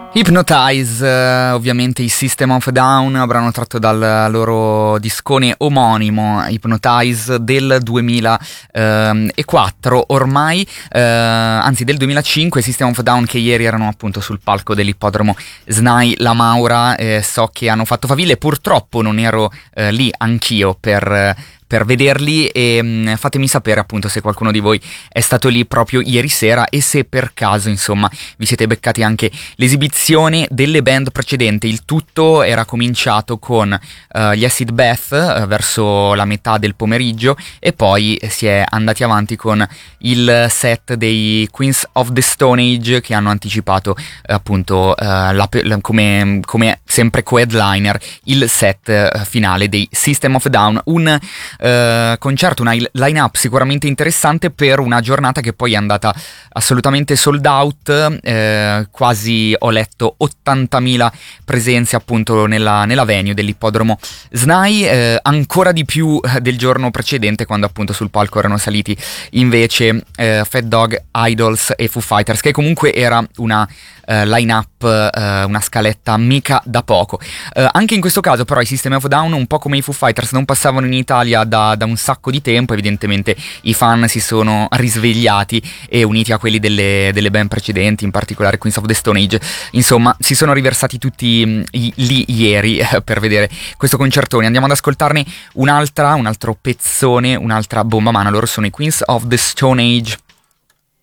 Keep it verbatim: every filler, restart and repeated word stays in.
Hypnotize, eh, ovviamente i System of a Down, brano tratto dal loro discone omonimo Hypnotize del duemilaquattro ormai, eh, anzi del duemilacinque. System of a Down che ieri erano appunto sul palco dell'ippodromo Snai La Maura, eh, so che hanno fatto faville, purtroppo non ero eh, lì anch'io per... per vederli e mh, fatemi sapere appunto se qualcuno di voi è stato lì proprio ieri sera e se per caso insomma vi siete beccati anche l'esibizione delle band precedenti. Il tutto era cominciato con uh, gli Acid Bath uh, verso la metà del pomeriggio e poi si è andati avanti con il set dei Queens of the Stone Age che hanno anticipato uh, appunto uh, la, la, come, come sempre co-headliner il set uh, finale dei System of a Down. Un Uh, concerto, una line-up sicuramente interessante per una giornata che poi è andata assolutamente sold out, uh, quasi ho letto ottantamila presenze appunto nella, nella venue dell'ippodromo Snai, uh, ancora di più del giorno precedente quando appunto sul palco erano saliti invece uh, Fat Dog, Idols e Foo Fighters, che comunque era una Uh, line-up, uh, una scaletta mica da poco. Uh, anche in questo caso però i System of a Down, un po' come i Foo Fighters, non passavano in Italia da, da un sacco di tempo. Evidentemente i fan si sono risvegliati e uniti a quelli delle, delle band precedenti, in particolare Queens of the Stone Age, insomma si sono riversati tutti mh, i, lì ieri eh, per vedere questo concertone. Andiamo ad ascoltarne un'altra, un altro pezzone, un'altra bomba mana. Loro sono i Queens of the Stone Age.